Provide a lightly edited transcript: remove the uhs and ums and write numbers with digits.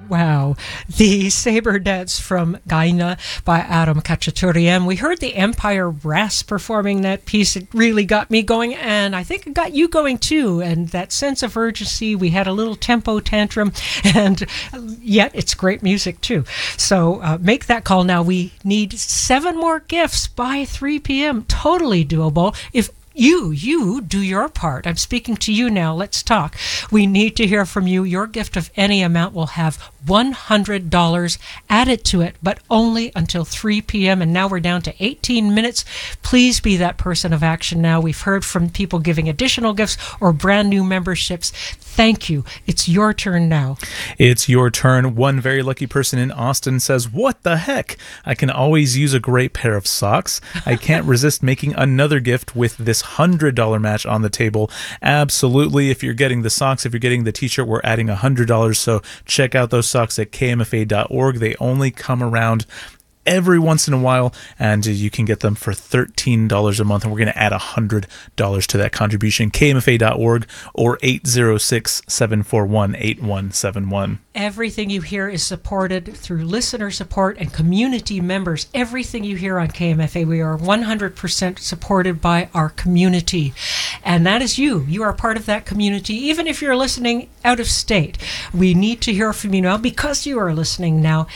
Wow. The Saber Dance from Gaina by Adam Khachaturian. We heard the Empire Brass performing that piece. It really got me going, and I think it got you going too. And that sense of urgency, we had a little tempo tantrum, and yet it's great music too. So make that call now. We need 7 more gifts by 3 p.m. Totally doable. If you do your part. I'm speaking to you now. Let's talk. We need to hear from you. Your gift of any amount will have $100 added to it, but only until 3 p.m. And now we're down to 18 minutes. Please be that person of action now. We've heard from people giving additional gifts or brand new memberships. Thank you. It's your turn now. It's your turn. One very lucky person in Austin says, "What the heck? I can always use a great pair of socks. I can't resist making another gift with this $100 match on the table." Absolutely. If you're getting the socks, if you're getting the t-shirt, we're adding $100. So check out those socks at kmfa.org. They only come around every once in a while, and you can get them for $13 a month, and we're going to add $100 to that contribution. kmfa.org or 806-741-8171. Everything you hear is supported through listener support and community members. Everything you hear on KMFA, we are 100% supported by our community. And that is you. You are part of that community, even if you're listening out of state. We need to hear from you now because you are listening now.